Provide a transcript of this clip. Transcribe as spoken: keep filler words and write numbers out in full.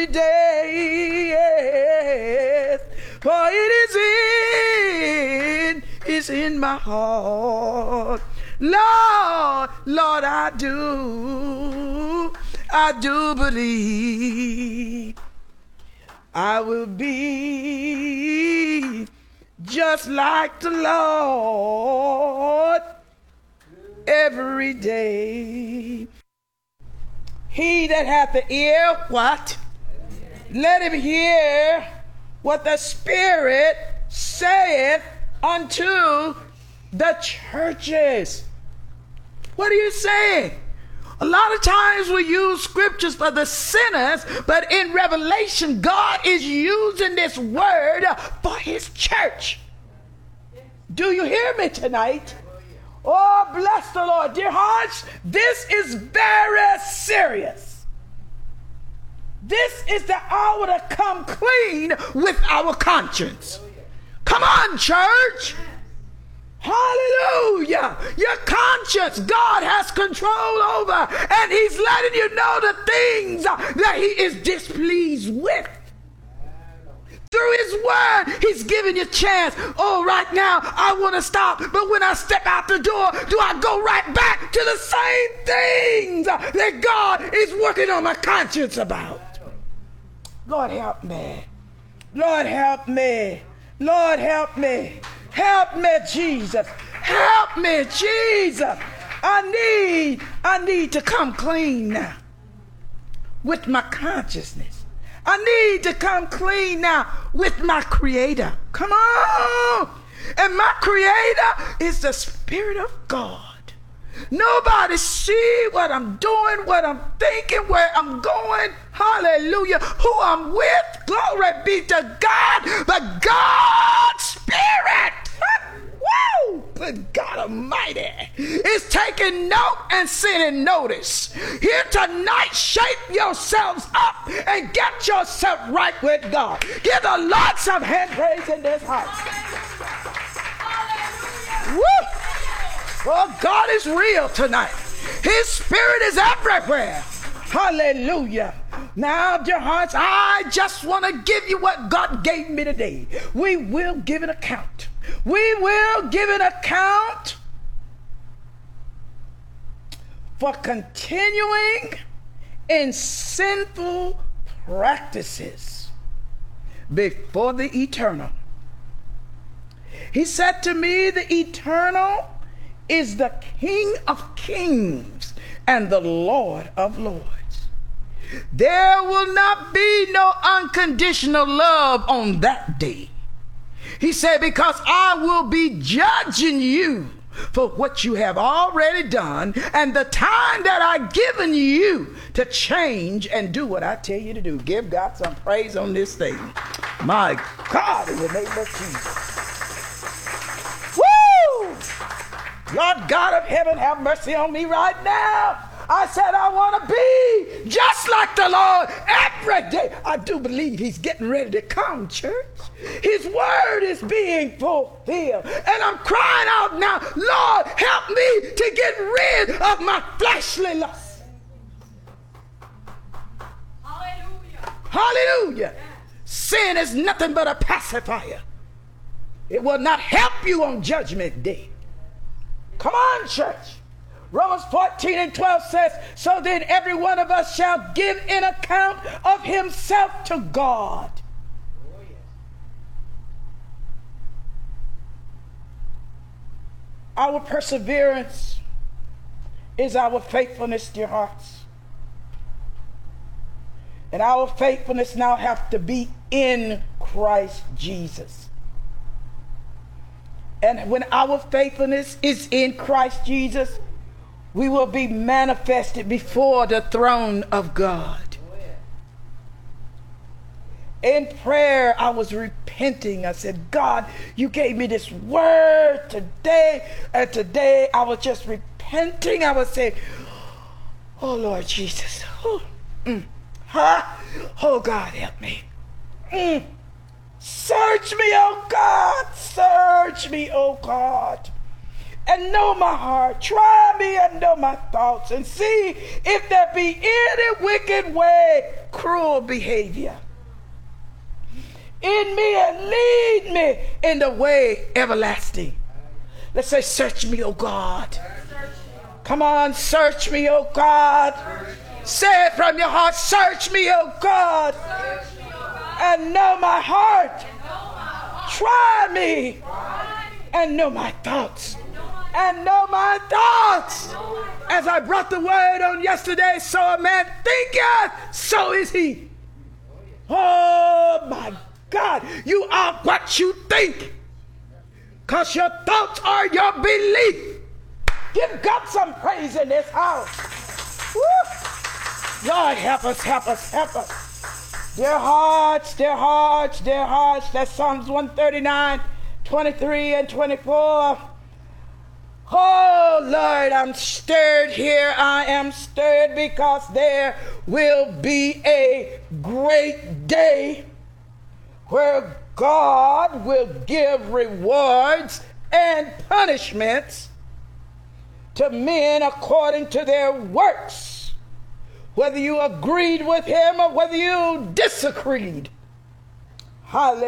every day, yes, for it is in, it's in my heart. Lord, Lord, I do, I do believe I will be just like the Lord every day. He that hath the ear, what? Let him hear what the Spirit saith unto the churches. What are you saying? A lot of times we use scriptures for the sinners, but in Revelation, God is using this word for his church. Do you hear me tonight? Oh, bless the Lord. Dear hearts, this is very serious. This is the hour to come clean with our conscience. Come on, church. Hallelujah. Your conscience, God has control over, and he's letting you know the things that he is displeased with. Through his word, he's giving you a chance. Oh, right now, I want to stop. But when I step out the door, do I go right back to the same things that God is working on my conscience about? Lord, help me. Lord, help me. Lord, help me. Help me, Jesus. Help me, Jesus. I need, I need to come clean now with my consciousness. I need to come clean now with my Creator. Come on. And my Creator is the Spirit of God. Nobody see what I'm doing, what I'm thinking, where I'm going. Hallelujah. Who I'm with. Glory be to God. But God's Spirit, woo, good God Almighty, is taking note and sending notice. Here tonight, shape yourselves up and get yourself right with God. Give the Lord some hand praise in this house. Woo! Well, God is real tonight. His Spirit is everywhere. Hallelujah. Now, dear hearts, I just want to give you what God gave me today. We will give an account. We will give an account for continuing in sinful practices before the eternal. He said to me, the eternal is the King of kings and the Lord of lords. There will not be no unconditional love on that day. He said, because I will be judging you for what you have already done and the time that I've given you to change and do what I tell you to do. Give God some praise on this thing. My God, in the name of Jesus. Woo! Lord God of heaven, have mercy on me right now. I said I want to be just like the Lord every day. I do believe he's getting ready to come, church. His word is being fulfilled. And I'm crying out now, Lord, help me to get rid of my fleshly lust. Hallelujah. Hallelujah. Yes. Sin is nothing but a pacifier. It will not help you on judgment day. Come on, church. Romans fourteen and twelve says, so then every one of us shall give an account of himself to God. Oh, yes. Our perseverance is our faithfulness, dear hearts. And our faithfulness now has to be in Christ Jesus. And when our faithfulness is in Christ Jesus, we will be manifested before the throne of God. In prayer, I was repenting. I said, God, you gave me this word today. And today I was just repenting. I was saying, oh, Lord Jesus. Oh, mm, huh? Oh God, help me. Mm. Search me, oh God. Search me, oh God. and know my heart. Try me and know my thoughts, and see if there be any wicked way, cruel behavior in me, and lead me in the way everlasting. Let's say, search me, O God. Come on, search me, O God. Say it from your heart, search me, O God, and know my heart. Try me and know my thoughts. And know my thoughts. As I brought the word on yesterday, so a man thinketh, so is he. Oh my God, you are what you think, because your thoughts are your belief. Give God some praise in this house. Woo. Lord, help us, help us, help us. Dear hearts, dear hearts, dear hearts. That's Psalms one thirty-nine, twenty-three and twenty-four. Oh, Lord, I'm stirred here. I am stirred because there will be a great day where God will give rewards and punishments to men according to their works, whether you agreed with him or whether you disagreed. Hallelujah.